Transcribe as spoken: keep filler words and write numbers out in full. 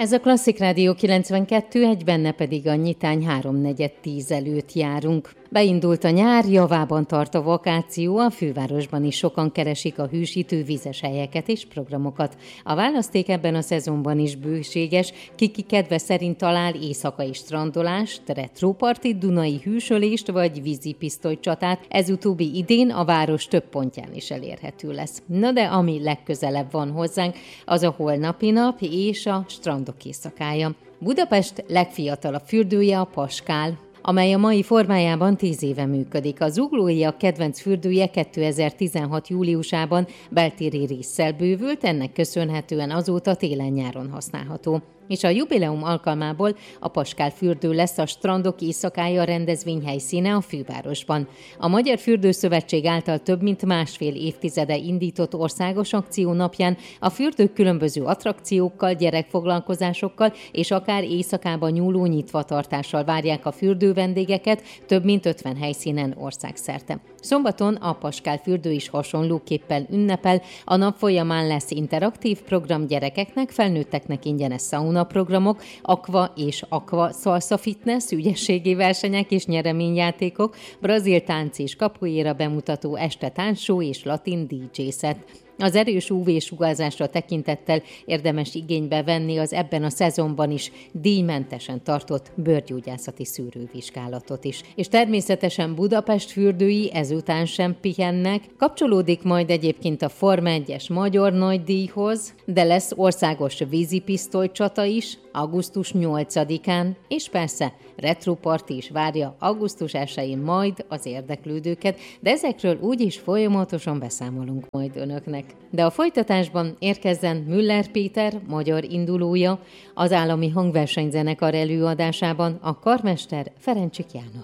Ez a Klasszik Rádió kilencvenkettő, egy benne pedig a nyitány háromnegyed tíz előtt járunk. Beindult a nyár, javában tart a vakáció, a fővárosban is sokan keresik a hűsítő vízes helyeket és programokat. A választék ebben a szezonban is bőséges, kiki kedve szerint talál éjszakai strandolást, retrópartit, dunai hűsölést vagy vízipisztolycsatát, ez utóbbi idén a város több pontján is elérhető lesz. Na de ami legközelebb van hozzánk, az a holnapi nap és a strandok éjszakája. Budapest legfiatalabb fürdője a Paskál, amely a mai formájában tíz éve működik. A Zuglóiak kedvenc fürdője kétezer-tizenhat júliusában beltéri résszel bővült, ennek köszönhetően azóta télen-nyáron használható. És a jubileum alkalmából a Paskál fürdő lesz a Strandok éjszakája rendezvény helyszíne a fővárosban. A Magyar Fürdőszövetség által több mint másfél évtizede indított országos akció napján a fürdők különböző attrakciókkal, gyerekfoglalkozásokkal és akár éjszakában nyúló nyitvatartással várják a fürdővendégeket több mint ötven helyszínen országszerte. Szombaton a Paskál fürdő is hasonlóképpen ünnepel, a nap folyamán lesz interaktív program gyerekeknek, felnőtteknek ingyenes szauna programok, aqua és aqua salsa fitness, ügyességi versenyek és nyereményjátékok, brazil tánc és capoeira bemutató, este táncshow és latin dé dzsé set. Az erős ú vé-sugárzásra tekintettel érdemes igénybe venni az ebben a szezonban is díjmentesen tartott bőrgyógyászati szűrővizsgálatot is. És természetesen Budapest fürdői ezután sem pihennek, kapcsolódik majd egyébként a Forma egyes magyar nagydíjhoz, de lesz országos vízipisztolycsata is augusztus nyolcadikán, és persze retroparti is várja augusztus elsején majd az érdeklődőket, de ezekről úgyis folyamatosan beszámolunk majd önöknek. De a folytatásban érkezzen Müller Péter, magyar indulója, az Állami Hangversenyzenekar előadásában a karmester Ferencsik János.